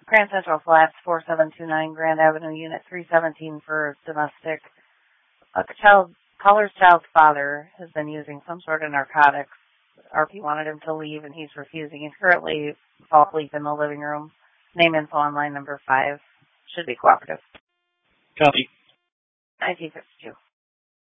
Grand Central Flats, 4729 Grand Avenue, Unit 317 for domestic. Caller's child's father has been using some sort of narcotics. RP wanted him to leave, and he's refusing. He's currently fall asleep in the living room. Name info on line number 5. Should be cooperative. Copy. 1952.